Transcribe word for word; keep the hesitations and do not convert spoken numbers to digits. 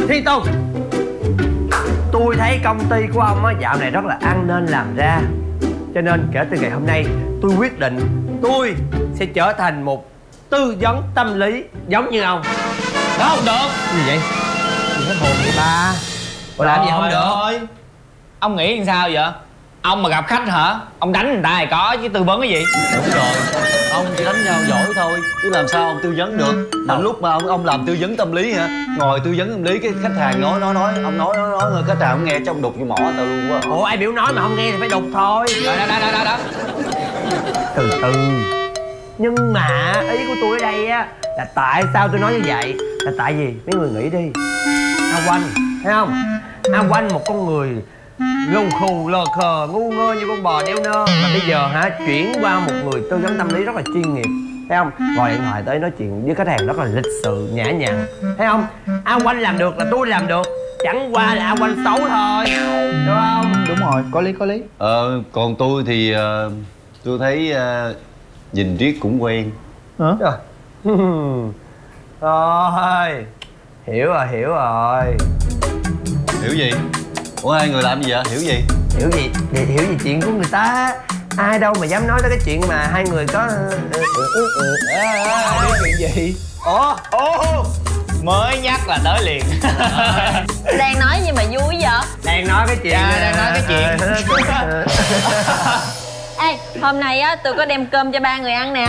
Thiên Tùng, tôi thấy công ty của ông á dạo này rất là ăn nên làm ra. Cho nên kể từ ngày hôm nay tôi quyết định tôi sẽ trở thành một tư vấn tâm lý giống như ông. Đó không được. Gì vậy? Gì hết hồn vậy ba? Ủa làm gì không được? Ơi. Ông nghĩ làm sao vậy? Ông mà gặp khách hả? Ông đánh người ta thì có, chứ tư vấn cái gì? Đúng rồi, ông chỉ đánh nhau giỏi thôi, chứ làm sao ông tư vấn được. Mà lúc mà ông ông làm tư vấn tâm lý hả? Ngồi tư vấn tâm lý, cái khách hàng nói nói nói ông nói nói nói khách hàng không nghe, trong đục vô mỏ tao luôn quá. Ủa ai biểu nói mà không nghe thì phải đục thôi. Đó đó đó đó đó. Từ từ. Nhưng mà ý của tôi ở đây á là tại sao tôi nói như vậy là tại vì mấy người nghĩ đi, A Oanh thấy không, A Oanh một con người lù khù lờ khờ ngu ngơ như con bò đeo nơ, mà bây giờ hả chuyển qua một người tư vấn tâm lý rất là chuyên nghiệp, thấy không, gọi điện thoại tới nói chuyện với khách hàng rất là lịch sự nhã nhặn, thấy không. A Oanh làm được là tôi làm được, chẳng qua là A Oanh xấu thôi, đúng không? Đúng rồi, có lý có lý. Ờ, còn tôi thì uh, tôi thấy uh, nhìn riết cũng quen. Hả? Rồi, hiểu rồi, hiểu rồi. Hiểu gì? Ủa hai người làm gì vậy? Hiểu gì? Hiểu gì? Thì hiểu gì chuyện của người ta. Ai đâu mà dám nói tới cái chuyện mà hai người có... À, chuyện gì? Ủa? Ồ, mới nhắc là tới liền. Đang nói gì mà vui vậy? Đang nói cái chuyện... Dạ, đang nói cái chuyện. Ê, hôm nay á tôi có đem cơm cho ba người ăn nè.